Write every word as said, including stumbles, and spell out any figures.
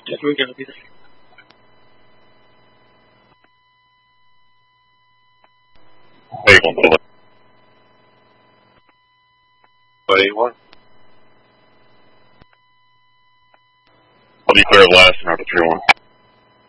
Yes, we're gonna be there. Hey, one bullet. What eight one? I'll be clear of last and after three one.